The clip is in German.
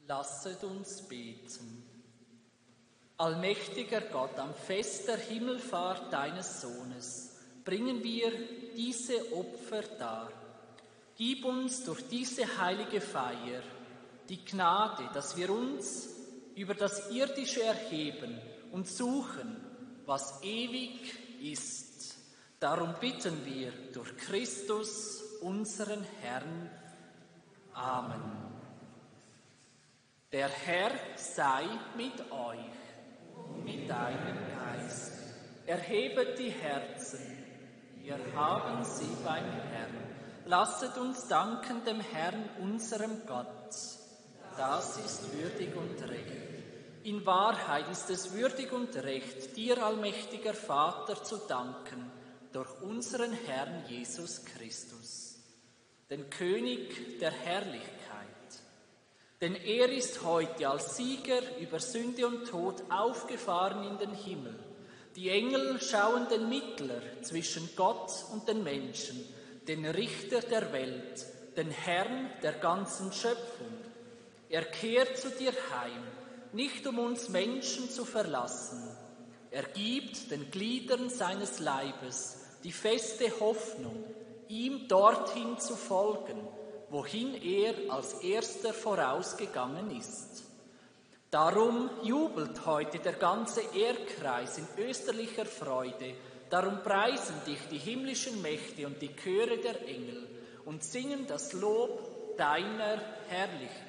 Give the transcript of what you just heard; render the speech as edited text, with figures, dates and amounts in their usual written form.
Lasset uns beten. Allmächtiger Gott, am Fest der Himmelfahrt deines Sohnes bringen wir diese Opfer dar. Gib uns durch diese heilige Feier die Gnade, dass wir uns über das Irdische erheben und suchen, was ewig ist. Darum bitten wir durch Christus, unseren Herrn. Amen. Der Herr sei mit euch, mit deinem Geist. Erhebet die Herzen, wir haben sie beim Herrn. Lasset uns danken dem Herrn, unserem Gott. Das ist würdig und recht. In Wahrheit ist es würdig und recht, dir, allmächtiger Vater, zu danken, durch unseren Herrn Jesus Christus, den König der Herrlichkeit. Denn er ist heute als Sieger über Sünde und Tod aufgefahren in den Himmel. Die Engel schauen den Mittler zwischen Gott und den Menschen, den Richter der Welt, den Herrn der ganzen Schöpfung. Er kehrt zu dir heim, nicht um uns Menschen zu verlassen. Er gibt den Gliedern seines Leibes die feste Hoffnung, ihm dorthin zu folgen, wohin er als erster vorausgegangen ist. Darum jubelt heute der ganze Erdkreis in österlicher Freude. Darum preisen dich die himmlischen Mächte und die Chöre der Engel und singen das Lob deiner Herrlichkeit.